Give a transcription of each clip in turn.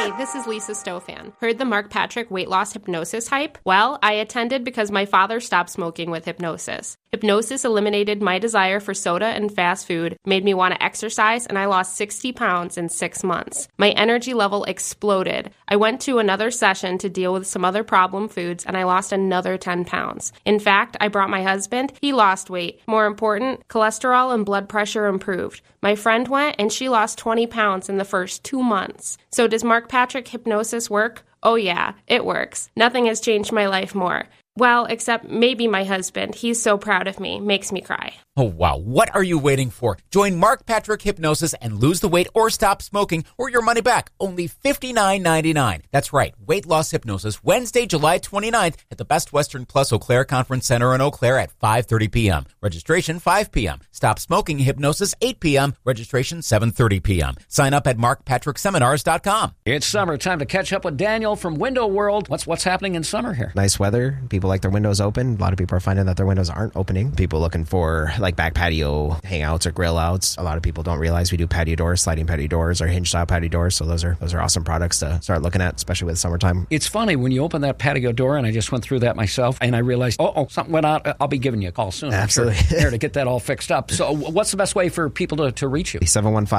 Hey, this is Lisa Stofan. Heard the Mark Patrick weight loss hypnosis hype? Well, I attended because my father stopped smoking with hypnosis. Hypnosis eliminated my desire for soda and fast food, made me want to exercise, and I lost 60 pounds in 6 months. My energy level exploded. I went to another session to deal with some other problem foods, and I lost another 10 pounds. In fact, I brought my husband. He lost weight. More important, cholesterol and blood pressure improved. My friend went, and she lost 20 pounds in the first 2 months. So does Mark Patrick hypnosis work? Oh yeah, it works. Nothing has changed my life more. Well, except maybe my husband. He's so proud of me. Makes me cry. Oh, wow. What are you waiting for? Join Mark Patrick Hypnosis and lose the weight or stop smoking or your money back. Only $59.99. That's right. Weight Loss Hypnosis, Wednesday, July 29th at the Best Western Plus Eau Claire Conference Center in Eau Claire at 5:30 p.m. Registration 5 p.m. Stop Smoking Hypnosis 8 p.m. Registration 7:30 p.m. Sign up at markpatrickseminars.com. It's summer. Time to catch up with Daniel from Window World. What's happening in summer here? Nice weather. People like their windows open. A lot of people are finding that their windows aren't opening. People looking for like back patio hangouts or grill outs. A lot of people don't realize we do patio doors, sliding patio doors, or hinge style patio doors. So those are awesome products to start looking at, especially with summertime. It's funny when you open that patio door, and I just went through that myself, and I realized, something went out. I'll be giving you a call soon. Absolutely. I'm sure, there to get that all fixed up. So what's the best way for people to reach you?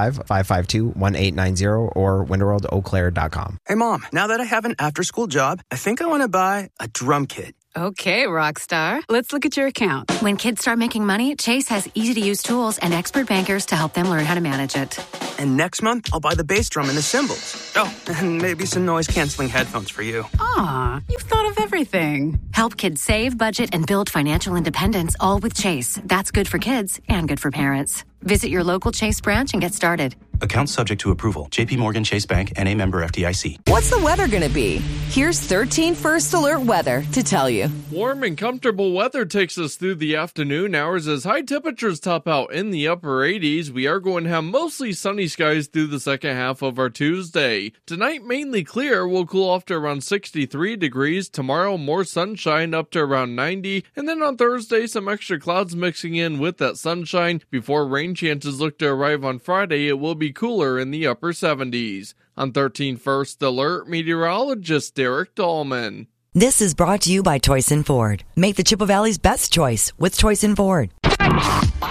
715-552-1890 or windowworldeauclaire.com. Hey, Mom, now that I have an after-school job, I think I want to buy a drum kit. Okay, Rockstar. Let's look at your account. When kids start making money, Chase has easy-to-use tools and expert bankers to help them learn how to manage it. And next month, I'll buy the bass drum and the cymbals. Oh, and maybe some noise-canceling headphones for you. Aw, you've thought of everything. Help kids save, budget, and build financial independence, all with Chase. That's good for kids and good for parents. Visit your local Chase branch and get started. Account subject to approval. JP Morgan Chase Bank, N.A. member FDIC. What's the weather going to be? Here's 13 First Alert Weather to tell you. Warm and comfortable weather takes us through the afternoon hours as high temperatures top out in the upper 80s. We are going to have mostly sunny skies through the second half of our Tuesday. Tonight, mainly clear. We'll cool off to around 63 degrees. Tomorrow, more sunshine up to around 90. And then on Thursday, some extra clouds mixing in with that sunshine. Before rain chances look to arrive on Friday, it will be cooler in the upper 70s. On 13 First Alert, meteorologist Derek Dahlman. This is brought to you by Toyson Ford. Make the Chippewa Valley's best choice with Toyson Ford.